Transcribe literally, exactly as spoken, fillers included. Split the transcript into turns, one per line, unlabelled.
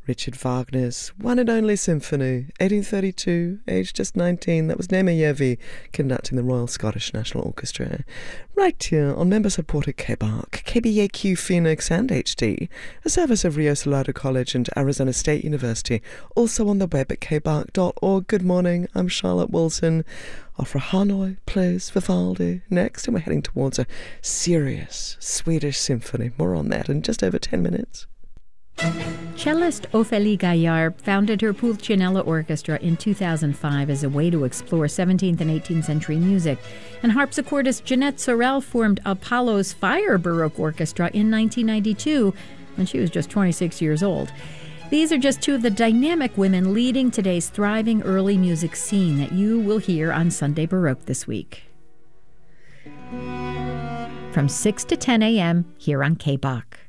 Richard Wagner's one and only symphony, eighteen thirty-two, aged just nineteen. That was Nemeyevi conducting the Royal Scottish National Orchestra. Right here on member-supported K B A R C, K B A Q Phoenix and H D, a service of Rio Salado College and Arizona State University, also on the web at k b a r c dot org. Good morning, I'm Charlotte Wilson. Opera Hanoi plays Vivaldi next, and we're heading towards a serious Swedish symphony. More on that in just over ten minutes.
Cellist Ophélie Gaillard founded her Pulcinella Orchestra in two thousand five as a way to explore seventeenth and eighteenth century music, and harpsichordist Jeanette Sorel formed Apollo's Fire Baroque Orchestra in nineteen ninety-two when she was just twenty-six years old. These are just two of the dynamic women leading today's thriving early music scene that you will hear on Sunday Baroque this week. From six to ten a.m. here on K B A R C.